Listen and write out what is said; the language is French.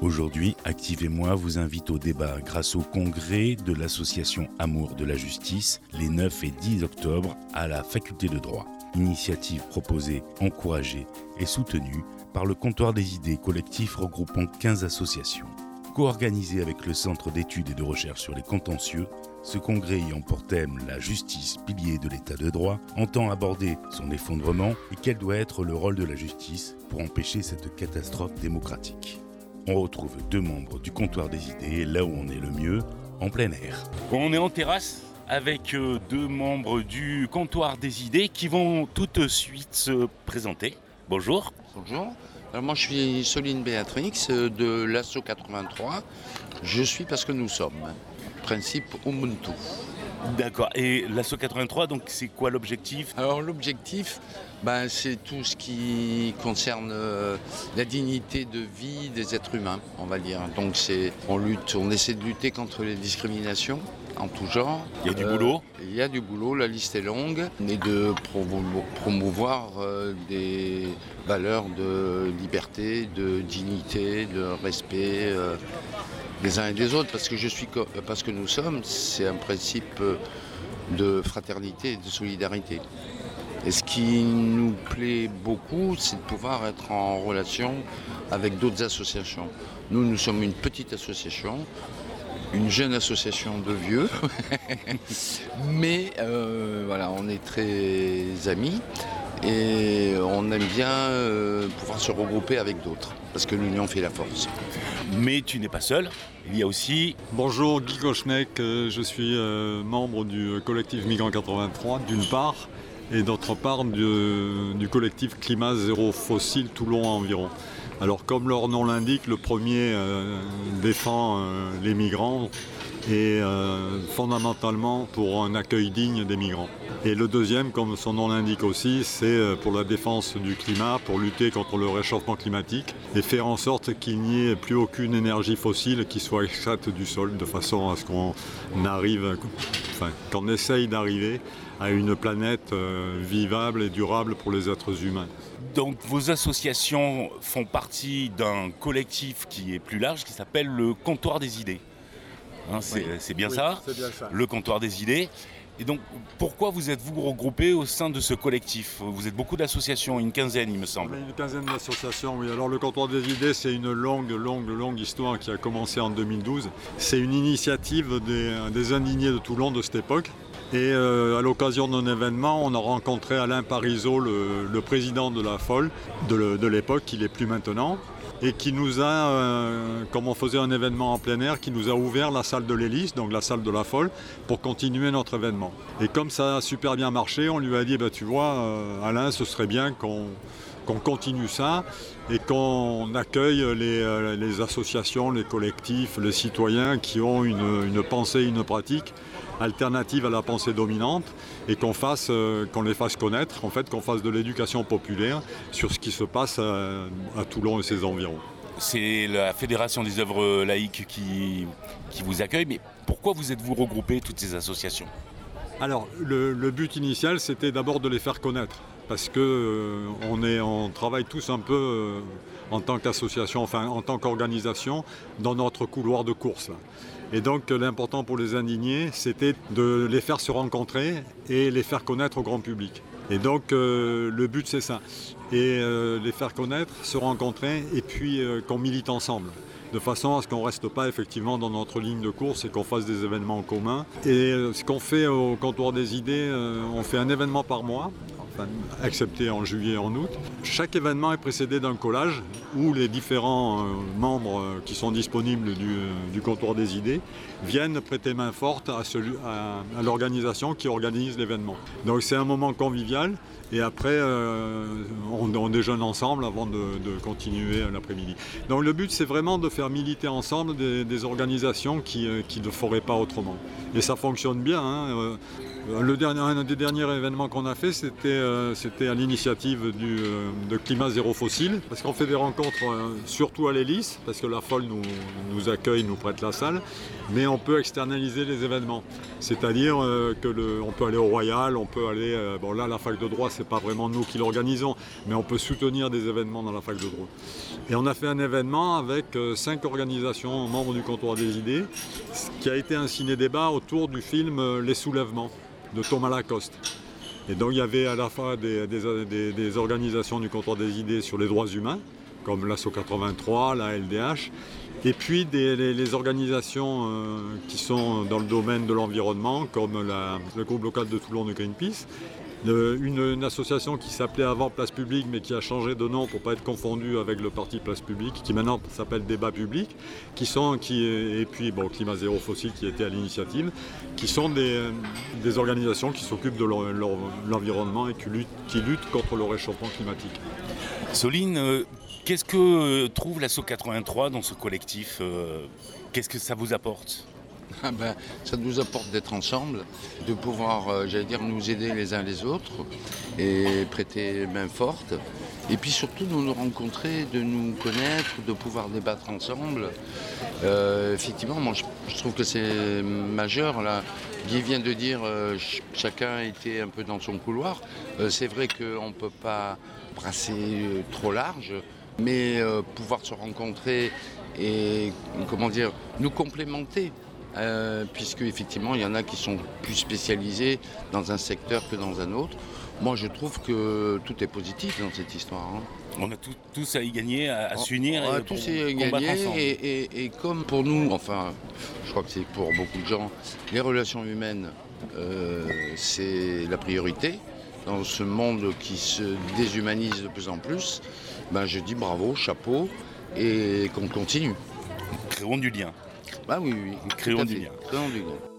Aujourd'hui, Active et moi vous invite au débat grâce au congrès de l'association Amour de la Justice les 9 et 10 octobre à la Faculté de droit. Initiative proposée, encouragée et soutenue par le Comptoir des idées collectif regroupant 15 associations. Co-organisé avec le Centre d'études et de recherche sur les contentieux, ce congrès ayant pour thème la justice, pilier de l'état de droit, entend aborder son effondrement et quel doit être le rôle de la justice pour empêcher cette catastrophe démocratique. On retrouve 2 membres du Comptoir des idées, là où on est le mieux, en plein air. On est en terrasse avec 2 membres du Comptoir des idées qui vont tout de suite se présenter. Bonjour. Bonjour. Alors moi je suis Soline Béatrix de l'Asso 83. Je suis parce que nous sommes. Principe Ubuntu. D'accord. Et l'Asso 83, donc c'est quoi l'objectif ? Alors l'objectif, c'est tout ce qui concerne la dignité de vie des êtres humains, on va dire. Donc on essaie de lutter contre les discriminations en tout genre. Il y a du boulot ? Il y a du boulot, la liste est longue, et de promouvoir des valeurs de liberté, de dignité, de respect des uns et des autres, parce que nous sommes, c'est un principe de fraternité et de solidarité. Et ce qui nous plaît beaucoup, c'est de pouvoir être en relation avec d'autres associations. Nous sommes une petite association, une jeune association de vieux, mais on est très amis et on aime bien pouvoir se regrouper avec d'autres, parce que l'union fait la force. Mais tu n'es pas seul, il y a aussi... Bonjour, Guy Gochneck, je suis membre du collectif Migrants 83 d'une part, et d'autre part du collectif Climat Zéro Fossile Toulon Environ. Alors comme leur nom l'indique, le premier défend les migrants et fondamentalement pour un accueil digne des migrants. Et le deuxième, comme son nom l'indique aussi, c'est pour la défense du climat, pour lutter contre le réchauffement climatique et faire en sorte qu'il n'y ait plus aucune énergie fossile qui soit extraite du sol, de façon à ce qu'on essaye d'arriver à une planète vivable et durable pour les êtres humains. Donc vos associations font partie d'un collectif qui est plus large, qui s'appelle le Comptoir des idées. C'est bien ça ? C'est bien ça. Le Comptoir des idées. Et donc, pourquoi vous êtes-vous regroupés au sein de ce collectif ? Vous êtes beaucoup d'associations, une quinzaine il me semble. Une quinzaine d'associations, oui. Alors le Comptoir des idées, c'est une longue histoire qui a commencé en 2012. C'est une initiative des indignés de Toulon de cette époque. Et à l'occasion d'un événement, on a rencontré Alain Parisot, le président de la FOL de l'époque, qui n'est plus maintenant, et qui nous a, comme on faisait un événement en plein air, qui nous a ouvert la salle de l'Hélice, donc la salle de la FOL, pour continuer notre événement. Et comme ça a super bien marché, on lui a dit, tu vois, Alain, ce serait bien qu'on continue ça et qu'on accueille les associations, les collectifs, les citoyens qui ont une pensée, une pratique alternative à la pensée dominante et qu'on les fasse connaître, en fait, qu'on fasse de l'éducation populaire sur ce qui se passe à Toulon et ses environs. C'est la Fédération des œuvres laïques qui vous accueille, mais pourquoi vous êtes-vous regroupés, toutes ces associations ? Alors, le but initial, c'était d'abord de les faire connaître, parce que on travaille tous un peu en tant qu'association, enfin en tant qu'organisation, dans notre couloir de course, là. Et donc l'important pour les indignés, c'était de les faire se rencontrer et les faire connaître au grand public. Et donc le but c'est ça. Et les faire connaître, se rencontrer et puis qu'on milite ensemble. De façon à ce qu'on ne reste pas effectivement dans notre ligne de course et qu'on fasse des événements en commun. Et ce qu'on fait au Comptoir des idées, on fait un événement par mois, excepté en juillet et en août. Chaque événement est précédé d'un collage où les différents membres qui sont disponibles du Comptoir des idées viennent prêter main forte à l'organisation qui organise l'événement. Donc c'est un moment convivial et après on déjeune ensemble avant de continuer l'après-midi. Donc le but c'est vraiment de faire militer ensemble des organisations qui ne feraient pas autrement. Et ça fonctionne bien, hein. Un des derniers événements qu'on a fait, c'était à l'initiative de Climat Zéro Fossile, parce qu'on fait des rencontres surtout à l'Hélice, parce que la FOL nous accueille, nous prête la salle, mais on peut externaliser les événements. C'est-à-dire qu'on peut aller au Royal, on peut aller... la fac de droit, c'est pas vraiment nous qui l'organisons, mais on peut soutenir des événements dans la fac de droit. Et on a fait un événement avec 5 organisations membres du comptoir des idées, qui a été un ciné-débat autour du film Les Soulèvements de Thomas Lacoste. Et donc il y avait à la fois des organisations du comptoir des idées sur les droits humains, comme l'ASSO 83, la LDH, et puis les organisations qui sont dans le domaine de l'environnement, comme le groupe local de Toulon de Greenpeace, une association qui s'appelait avant Place Publique, mais qui a changé de nom pour ne pas être confondue avec le parti Place Publique, qui maintenant s'appelle Débat Public, et puis Climat Zéro Fossile qui était à l'initiative, qui sont des organisations qui s'occupent de l'environnement et qui luttent contre le réchauffement climatique. Soline, qu'est-ce que trouve l'ASSO 83 dans ce collectif ? Qu'est-ce que ça vous apporte ? Ça nous apporte d'être ensemble, de pouvoir, nous aider les uns les autres et prêter main forte. Et puis surtout de nous rencontrer, de nous connaître, de pouvoir débattre ensemble. Effectivement, moi je trouve que c'est majeur. Là. Guy vient de dire chacun était un peu dans son couloir. C'est vrai qu'on ne peut pas brasser trop large, mais pouvoir se rencontrer et nous complémenter. Puisque effectivement il y en a qui sont plus spécialisés dans un secteur que dans un autre. Moi je trouve que tout est positif dans cette histoire. On a tous à y gagner, à s'unir et tous à y gagner et comme pour nous, je crois que c'est pour beaucoup de gens, les relations humaines c'est la priorité. Dans ce monde qui se déshumanise de plus en plus, je dis bravo, chapeau et qu'on continue. Créons du lien. Oui. Créons du lien. Créons du lien.